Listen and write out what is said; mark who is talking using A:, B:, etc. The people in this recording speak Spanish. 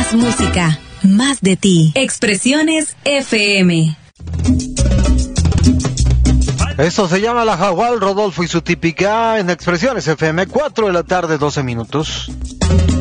A: Más música, más de ti. Expresiones FM.
B: Esto se llama La Jaguar, Rodolfo y su típica en Expresiones FM, 4 de la tarde, 12 minutos.